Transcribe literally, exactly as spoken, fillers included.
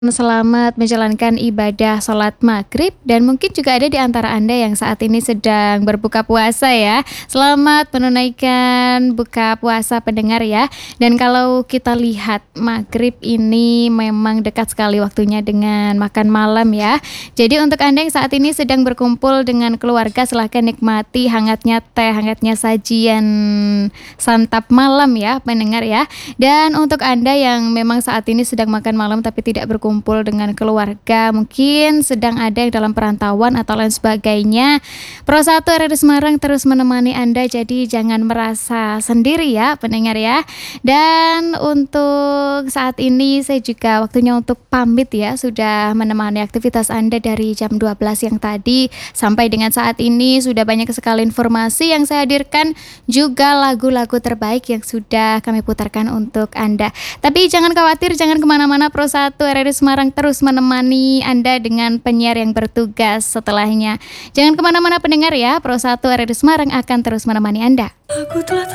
Selamat menjalankan ibadah sholat maghrib dan mungkin juga ada di antara Anda yang saat ini sedang berbuka puasa ya. Selamat menunaikan buka puasa pendengar ya. Dan kalau kita lihat maghrib ini memang dekat sekali waktunya dengan makan malam ya. Jadi untuk Anda yang saat ini sedang berkumpul dengan keluarga, silahkan nikmati hangatnya teh, hangatnya sajian santap malam ya pendengar ya. Dan untuk Anda yang memang saat ini sedang makan malam tapi tidak berkumpul dengan keluarga, mungkin sedang ada yang dalam perantauan atau lain sebagainya, Pro satu R R I Semarang terus menemani Anda, jadi jangan merasa sendiri ya pendengar ya. Dan untuk saat ini saya juga waktunya untuk pamit ya, sudah menemani aktivitas Anda dari jam dua belas yang tadi sampai dengan saat ini. Sudah banyak sekali informasi yang saya hadirkan, juga lagu-lagu terbaik yang sudah kami putarkan untuk Anda. Tapi jangan khawatir, jangan kemana-mana, Pro satu R R I Semarang terus menemani Anda dengan penyiar yang bertugas setelahnya. Jangan kemana-mana pendengar ya, Pro satu R R I Semarang akan terus menemani Anda. Aku telah